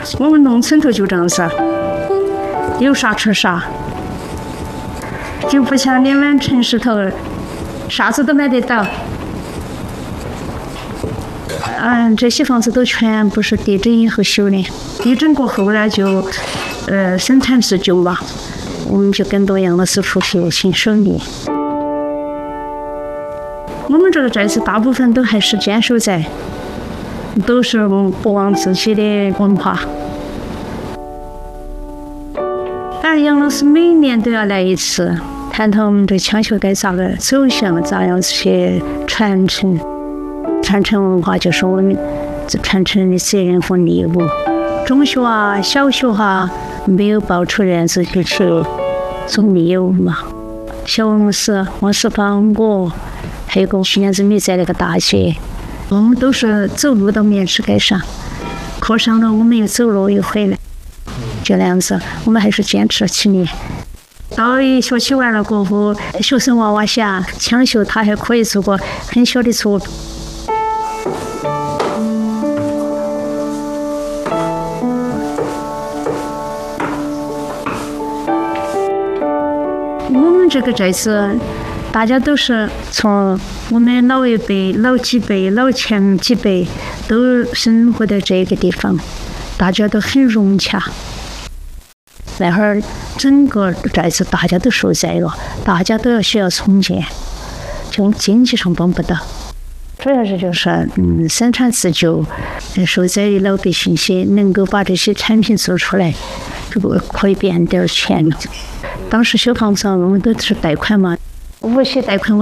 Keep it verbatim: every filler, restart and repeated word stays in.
我们农村头就这样子，有啥吃啥，就不像你们城市头，啥子都买得到。嗯，这些房子都全部是地震以后修的，地震过后呢就，呃，生产自救嘛，我们就更多杨老师出去亲手艺。我们这个寨子大部分都还是坚守在，都是不忘自己的文化。反正杨老师每年都要来一次，探讨我们这枪绣该咋个走向，咋样去传承。传承文化就是我们传承的责任和义务。中学啊、小学啊，没有报出来自己去做义务嘛。小王师、王世芳，我还有个去年子没在那个大学，我们都是走路到面试街上，课上了我们又走路又回来，就那样子，我们还是坚持起来。到一学期完了过后，学生娃娃想枪绣，他还可以做个很小的作品。我们这个寨子，大家都是从我们老一辈、老几辈、老前几辈都生活在这个地方，大家都很融洽。那会儿整个寨子大家都受灾了，大家都要需要重建，就经济上帮不到。主要是就是嗯，生产自救，受灾的老百姓些能够把这些产品做出来，这个可以变点钱。当时修房子我们都是贷款嘛，无息贷款。